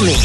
kami.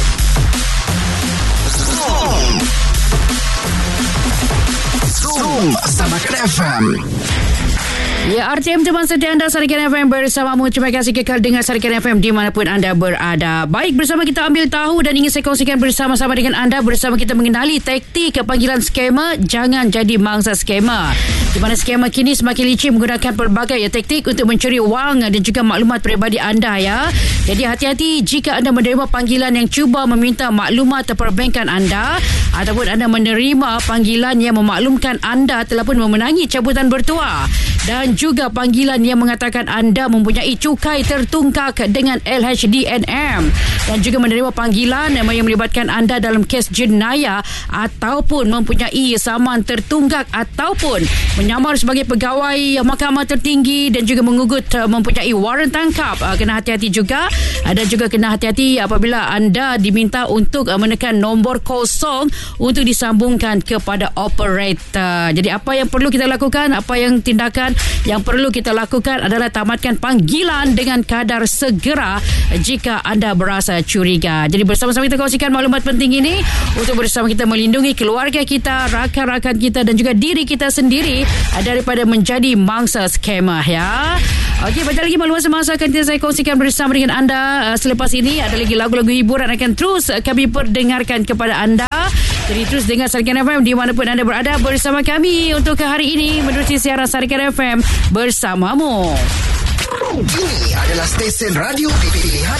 Zoom Sabakan FM. Ya, RTM teman setia anda Sabakan FM bersamamu. Terima kasih kekal dengar Sabakan FM dimanapun anda berada. Baik, bersama kita ambil tahu dan ingin saya kongsikan bersama-sama dengan anda. Bersama kita mengenali taktik panggilan skamer. Jangan jadi mangsa skamer. Di mana skamer kini semakin licik menggunakan pelbagai taktik untuk mencuri wang dan juga maklumat peribadi anda ya. Jadi hati-hati jika anda menerima panggilan yang cuba meminta maklumat perbankan anda ataupun anda menerima panggilan yang memaklumkan anda telah pun memenangi cabutan bertuah dan juga panggilan yang mengatakan anda mempunyai cukai tertungkak dengan LHDNM dan juga menerima panggilan yang melibatkan anda dalam kes jenayah ataupun mempunyai saman tertunggak ataupun menyamar sebagai pegawai mahkamah tertinggi dan juga mengugut mempunyai waran tangkap. Kena hati-hati juga. Dan juga kena hati-hati apabila anda diminta untuk menekan nombor kosong untuk disambungkan kepada operator. Jadi apa yang perlu kita lakukan, apa yang tindakan yang perlu kita lakukan adalah tamatkan panggilan dengan kadar segera jika anda berasa curiga. Jadi bersama-sama kita kongsikan maklumat penting ini untuk bersama kita melindungi keluarga kita, rakan-rakan kita dan juga diri kita sendiri daripada menjadi mangsa skamer ya. Okey, banyak lagi maklumat semasa akan saya kongsikan bersama dengan anda. Selepas ini ada lagi lagu-lagu hiburan akan terus kami perdengarkan kepada anda. Jadi terus dengar Sabakan FM di manapun anda berada bersama kami untuk hari ini menerusi siaran Sabakan FM bersamamu. Ini adalah stesen radio pilihan